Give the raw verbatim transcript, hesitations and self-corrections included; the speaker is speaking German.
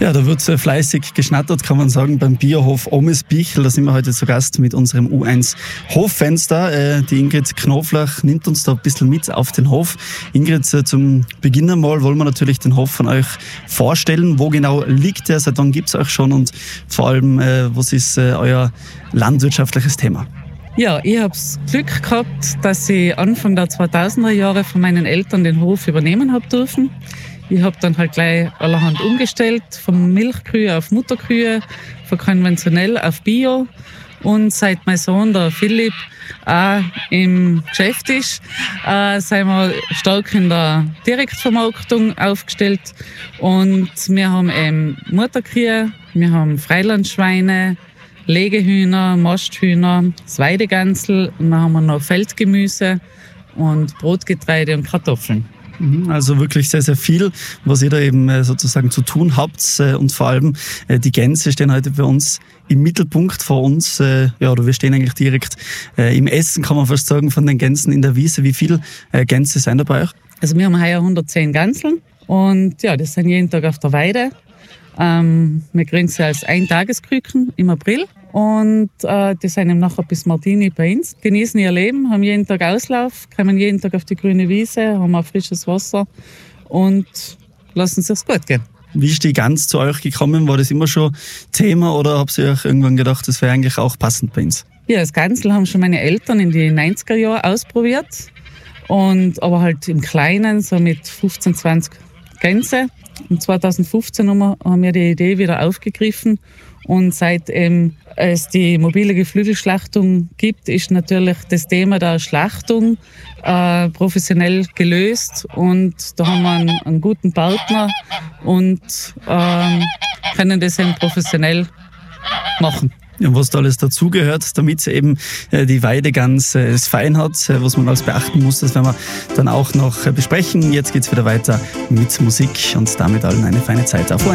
Ja, da wird fleißig geschnattert, kann man sagen, beim Biohof Omisbichl. Da sind wir heute zu Gast mit unserem U eins Hoffenster. Die Ingrid Knoflach nimmt uns da ein bisschen mit auf den Hof. Ingrid, zum Beginn einmal wollen wir natürlich den Hof von euch vorstellen. Wo genau liegt er? Seit wann gibt es euch schon? Und vor allem, was ist euer landwirtschaftliches Thema? Ja, ich habe das Glück gehabt, dass ich Anfang der zweitausender Jahre von meinen Eltern den Hof übernehmen habe dürfen. Ich habe dann halt gleich allerhand umgestellt, von Milchkühe auf Mutterkühe, von konventionell auf Bio. Und seit mein Sohn, der Philipp, auch im Geschäft ist, äh, sind wir stark in der Direktvermarktung aufgestellt. Und wir haben eben Mutterkühe, wir haben Freilandschweine, Legehühner, Masthühner, das Weidegansel und dann haben wir noch Feldgemüse und Brotgetreide und Kartoffeln. Also wirklich sehr, sehr viel, was ihr da eben sozusagen zu tun habt. Und vor allem die Gänse stehen heute bei uns im Mittelpunkt vor uns. Ja, oder wir stehen eigentlich direkt im Essen, kann man fast sagen, von den Gänsen in der Wiese. Wie viele Gänse sind da bei euch? Also wir haben heuer hundertzehn Gänseln und ja, das sind jeden Tag auf der Weide. Ähm, wir kriegen sie als Eintagesküken im April und äh, die sind eben nachher bis Martini bei uns. Genießen ihr Leben, haben jeden Tag Auslauf, kommen jeden Tag auf die grüne Wiese, haben auch frisches Wasser und lassen sich's gut gehen. Wie ist die Gans zu euch gekommen? War das immer schon Thema oder habt ihr euch irgendwann gedacht, das wäre eigentlich auch passend bei uns? Ja, das Gansel haben schon meine Eltern in die neunziger Jahre ausprobiert. Und, aber halt im Kleinen, so mit fünfzehn, zwanzig Gänse. Und zweitausendfünfzehn haben wir die Idee wieder aufgegriffen. Und seit ähm, es die mobile Geflügelschlachtung gibt, ist natürlich das Thema der Schlachtung äh, professionell gelöst. Und da haben wir einen, einen guten Partner und ähm, können das eben professionell machen. Ja, was da alles dazugehört, damit eben äh, die Weidegans äh, es fein hat, äh, was man alles beachten muss, das werden wir dann auch noch äh, besprechen. Jetzt geht's wieder weiter mit Musik und damit allen eine feine Zeit auf